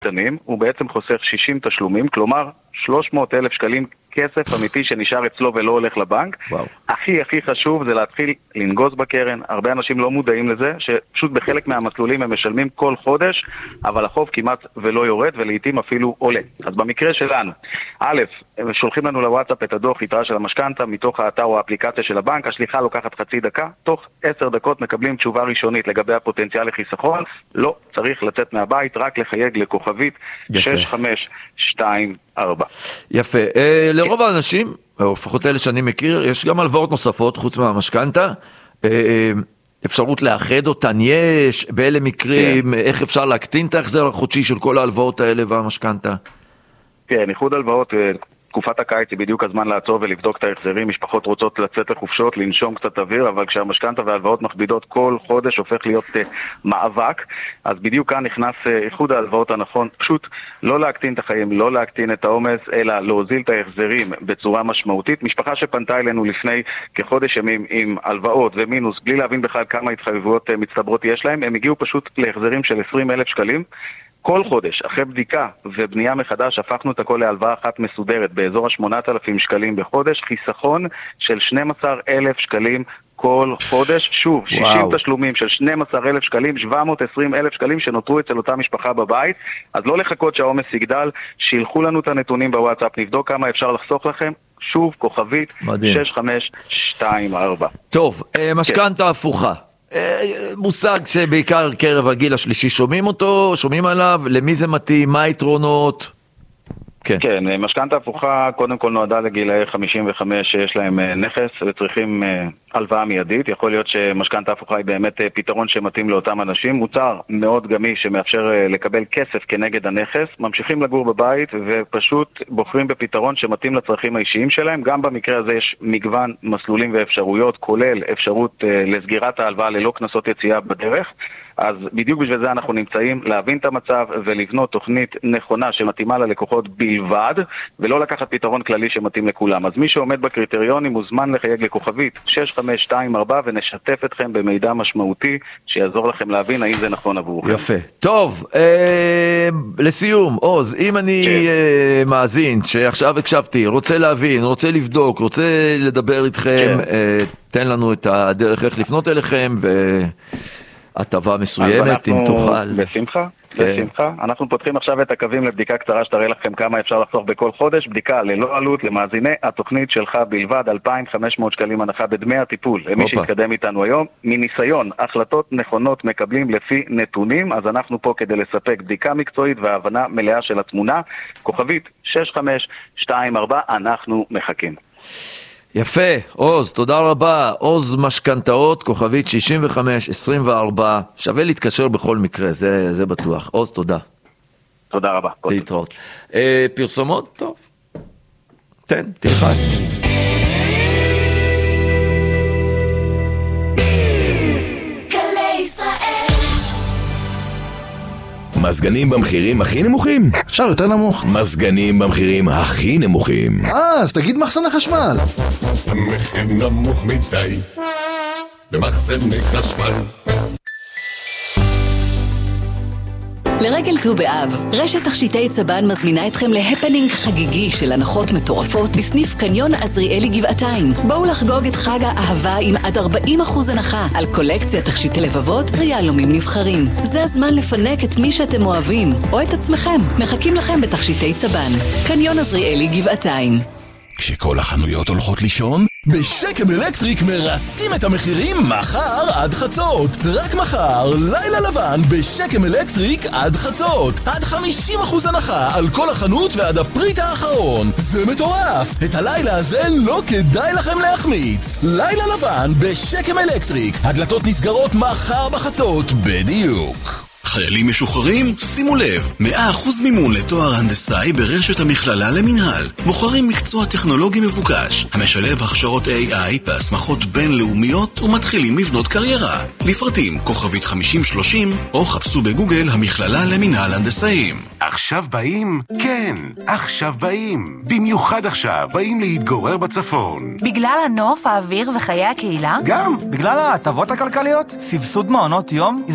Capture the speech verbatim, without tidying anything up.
קטנים, הוא בעצם חוסך שישים תשלומים, כלומר שלוש מאות אלף שקלים כסף אמיתי שנשאר אצלו ולא הולך לבנק. וואו. הכי הכי חשוב זה להתחיל לנגוז בקרן. הרבה אנשים לא מודעים לזה, שפשוט בחלק מהמסלולים הם משלמים כל חודש, אבל החוב כמעט ולא יורד, ולעיתים אפילו עולה. אז במקרה שלנו, א', הם שולחים לנו לוואטסאפ את הדוח יתרה של המשכנתה, מתוך האתר או האפליקציה של הבנק, השליחה לוקחת חצי דקה, תוך עשר דקות מקבלים תשובה ראשונית לגבי הפוטנציאל לחיסכון, לא צריך לצאת מהבית, רק לחייג לכוכבית שש חמש שתיים ארבע. יפה. אה, לרוב האנשים, או לפחות אלה שאני מכיר, יש גם הלוואות נוספות חוץ מהמשכנתה, אה, אפשרות לאחד אותן יש, באלה מקרים, איך אפשר להקטין את ההחזר החודשי של כל ההלוואות האלה והמשכנתה? כן, איחוד הלוואות, תקופת הקיץ היא בדיוק הזמן לעצור ולבדוק את ההחזרים. משפחות רוצות לצאת לחופשות, לנשום קצת אוויר, אבל כשהמשכנתה וההלוואות מכבידות כל חודש הופך להיות uh, מאבק. אז בדיוק כאן נכנס uh, איחוד ההלוואות הנכון, פשוט לא להקטין את החיים, לא להקטין את העומס, אלא להוזיל את ההחזרים בצורה משמעותית. משפחה שפנתה אלינו לפני כחודש ימים עם הלוואות ומינוס, בלי להבין בכלל כמה התחייבויות uh, מצטברות יש להם, הם הגיעו פשוט להחזרים של עשרים אלף שקלים. כל חודש, אחרי בדיקה ובנייה מחדש, הפכנו את הכל להלוואה אחת מסודרת באזור ה-שמונת אלפים שקלים בחודש, חיסכון של שנים עשר אלף שקלים כל חודש, שוב, שישים וואו. תשלומים של שנים עשר אלף שקלים, שבע מאות ועשרים אלף שקלים שנותרו אצל אותה משפחה בבית. אז לא לחכות שהעומס יגדל, שילחו לנו את הנתונים בוואטסאפ, נבדוק כמה אפשר לחסוך לכם, שוב, כוכבית שש חמש שתיים ארבע. טוב, משכנתה כן. הפוכה. מושג שבעיקר קרב הגיל השלישי שומעים אותו, שומעים עליו, למי זה מתאים, מה היתרונות? כן, כן, משכנתה הפוכה קודם כל נועדה לגילאי חמישים וחמש שיש להם נכס וצריכים הלוואה מיידית. יכול להיות שמשכנתה הפוכה היא באמת פתרון שמתאים לאותם אנשים, מוצר מאוד גמיש שמאפשר לקבל כסף כנגד הנכס, ממשיכים לגור בבית ופשוט בוחרים בפתרון שמתאים לצרכים האישיים שלהם. גם במקרה הזה יש מגוון מסלולים ואפשרויות, כולל אפשרות לסגירת ההלוואה ללא כנסות יציאה בדרך. אז בדיוק בשביל זה אנחנו נמצאים, להבין את המצב ולבנות תוכנית נכונה שמתאימה ללקוחות בלבד, ולא לקחת פתרון כללי שמתאים לכולם. אז מי שעומד בקריטריונים מוזמן לחייג לכוכבית שש חמש שתיים ארבע ונשתף אתכם במידע משמעותי שיעזור לכם להבין האם זה נכון עבורכם. יפה. טוב, אה, לסיום, עוז, אם אני כן. אה, מאזין שעכשיו הקשבתי, רוצה להבין, רוצה לבדוק, רוצה לדבר איתכם, כן. אה, תן לנו את הדרך איך לפנות אליכם ו... הטבה מסוימת, אם תוכל. בשמחה, בשמחה. אנחנו פותחים עכשיו את הקווים לבדיקה קצרה שתראה לכם כמה אפשר לחסוך בכל חודש. בדיקה ללא עלות למאזיני התוכנית שלך בלבד, אלפיים וחמש מאות שקלים הנחה בדמי הטיפול. למי שיתקדם איתנו היום, מניסיון, החלטות נכונות מקבלים לפי נתונים, אז אנחנו פה כדי לספק בדיקה מקצועית והבנה מלאה של התמונה. כוכבית שש חמש שתיים ארבע, אנחנו מחכים. יפה, עוז, תודה רבה. עוז משכנתאות, כוכבית שישים וחמש עשרים וארבע. שווה להתקשר בכל מקרה, זה, זה בטוח. עוז, תודה. תודה רבה. להתראות. אה, פרסומות? טוב. תן, תלחץ. מזגנים במחירים הכי נמוכים? אפשר יותר נמוך. מזגנים במחירים הכי נמוכים. אה, אז תגיד מחסן החשמל. המחיר נמוך מדי במחסני חשמל. לרגל ט"ו באב, רשת תכשיטי צבן מזמינה אתכם להפנינג חגיגי של הנחות מטורפות בסניף קניון עזריאלי גבעתיים. בואו לחגוג את חג האהבה עם עד ארבעים אחוז הנחה על קולקציה תכשיטי לבבות ויהלומים נבחרים. זה הזמן לפנק את מי שאתם אוהבים או את עצמכם. מחכים לכם בתכשיטי צבן. קניון עזריאלי גבעתיים. כשכל החנויות הולכות לישון, בשקם אלקטריק מרסקים את המחירים מחר עד חצות. רק מחר, לילה לבן בשקם אלקטריק עד חצות. עד חמישים אחוז הנחה על כל החנות ועד הפריט האחרון. זה מטורף. את הלילה הזה לא כדאי לכם להחמיץ. לילה לבן בשקם אלקטריק. הדלתות נסגרות מחר בחצות בדיוק. חיילים משוחררים, שימו לב, מאה אחוז מימון לתואר הנדסאי ברשת המכללה למנהל. בוחרים מקצוע טכנולוגי מבוקש, המשלב הכשרות איי איי והסמכות בינלאומיות ומתחילים לבנות קריירה. לפרטים כוכבית חמישים שלושים או חפשו בגוגל המכללה למנהל הנדסאים. עכשיו באים? כן, עכשיו באים. במיוחד עכשיו באים להתגורר בצפון. בגלל הנוף, האוויר וחיי הקהילה? גם, בגלל ההטבות הכלכליות, סבסוד מעונות יום,